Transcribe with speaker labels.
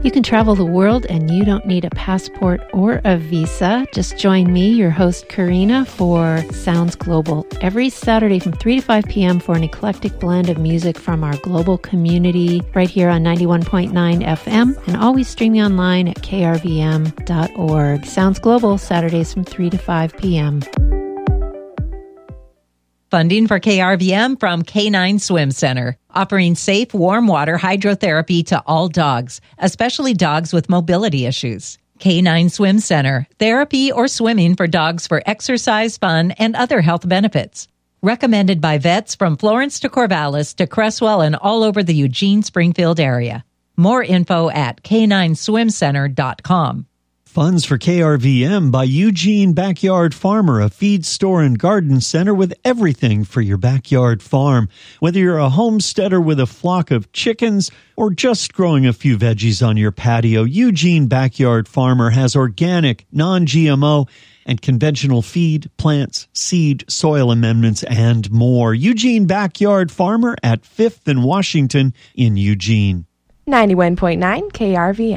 Speaker 1: You can travel the world and you don't need a passport or a visa. Just join me, your host Karina, for Sounds Global every Saturday from 3 to 5 p.m. for an eclectic blend of music from our global community right here on 91.9 FM and always streaming online at krvm.org. Sounds Global, Saturdays from 3 to 5 p.m.
Speaker 2: Funding for KRVM from K9 Swim Center, offering safe, warm water hydrotherapy to all dogs, especially dogs with mobility issues. K9 Swim Center, therapy or swimming for dogs for exercise, fun, and other health benefits. Recommended by vets from Florence to Corvallis to Cresswell and all over the Eugene-Springfield area. More info at k9swimcenter.com.
Speaker 3: Funds for KRVM by Eugene Backyard Farmer, a feed store and garden center with everything for your backyard farm. Whether you're a homesteader with a flock of chickens or just growing a few veggies on your patio, Eugene Backyard Farmer has organic, non-GMO, and conventional feed, plants, seed, soil amendments, and more. Eugene Backyard Farmer at 5th and Washington in Eugene.
Speaker 4: 91.9 KRVM.